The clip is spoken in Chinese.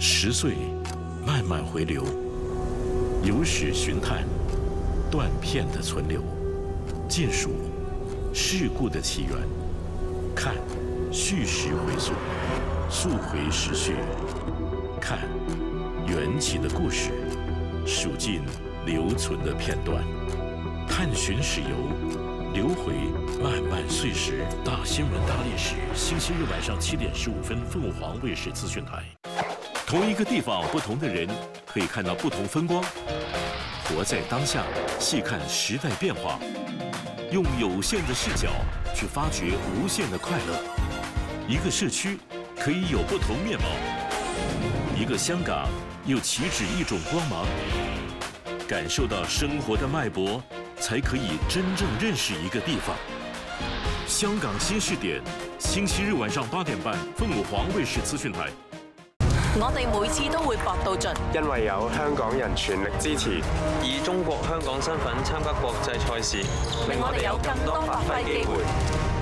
10岁慢慢回流，有史寻探，断片的存留，尽数事故的起源，看叙事回溯，溯回时序，看缘起的故事，数尽留存的片段，探寻史游，留回漫漫岁时。大新闻大历史，星期日晚上7点15分，凤凰卫视资讯台。同一个地方，不同的人可以看到不同风光。活在当下，细看时代变化，用有限的视角去发掘无限的快乐。一个社区可以有不同面貌，一个香港又岂止一种光芒。感受到生活的脉搏，才可以真正认识一个地方。香港新視點，星期日晚上8點半，鳳凰衛視資訊台。 我哋每次都會搏到盡， 因為有香港人全力支持， 以中國香港身份參加國際賽事， 令我哋有更多發揮機會。